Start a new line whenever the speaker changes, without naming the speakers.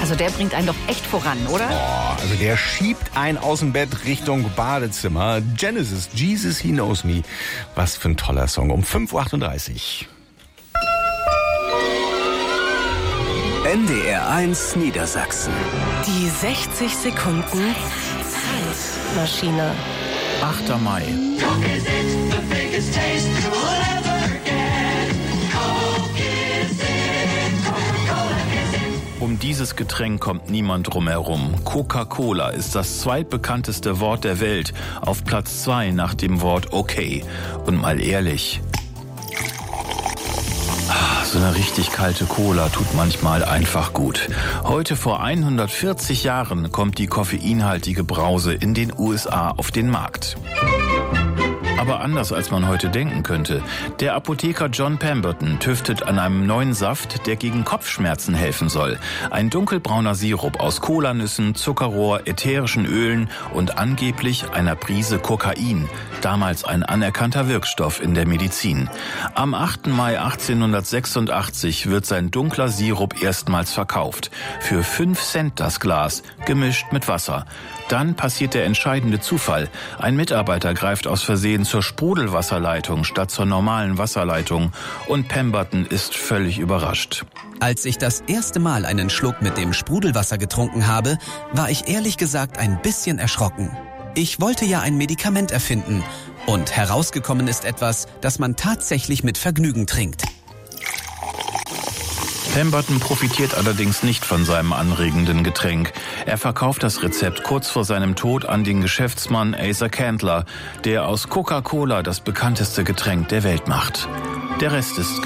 Also der bringt einen doch echt voran, oder?
Oh, also der schiebt einen aus dem Bett Richtung Badezimmer. Genesis, Jesus, He Knows Me. Was für ein toller Song. Um 5.38 Uhr.
NDR1 Niedersachsen.
Die 60 Sekunden Zeitmaschine.
8. Mai. Um dieses Getränk kommt niemand drumherum. Coca-Cola ist das zweitbekannteste Wort der Welt, auf Platz 2 nach dem Wort okay. Und mal ehrlich, so eine richtig kalte Cola tut manchmal einfach gut. Heute vor 140 Jahren kommt die koffeinhaltige Brause in den USA auf den Markt. Aber anders als man heute denken könnte. Der Apotheker John Pemberton tüftet an einem neuen Saft, der gegen Kopfschmerzen helfen soll. Ein dunkelbrauner Sirup aus Kolanüssen, Zuckerrohr, ätherischen Ölen und angeblich einer Prise Kokain. Damals ein anerkannter Wirkstoff in der Medizin. Am 8. Mai 1886 wird sein dunkler Sirup erstmals verkauft. Für 5 Cent das Glas, gemischt mit Wasser. Dann passiert der entscheidende Zufall. Ein Mitarbeiter greift aus Versehen zur Sprudelwasserleitung statt zur normalen Wasserleitung und Pemberton ist völlig überrascht.
Als ich das erste Mal einen Schluck mit dem Sprudelwasser getrunken habe, war ich ehrlich gesagt ein bisschen erschrocken. Ich wollte ja ein Medikament erfinden und herausgekommen ist etwas, das man tatsächlich mit Vergnügen trinkt.
Pemberton profitiert allerdings nicht von seinem anregenden Getränk. Er verkauft das Rezept kurz vor seinem Tod an den Geschäftsmann Asa Candler, der aus Coca-Cola das bekannteste Getränk der Welt macht. Der Rest ist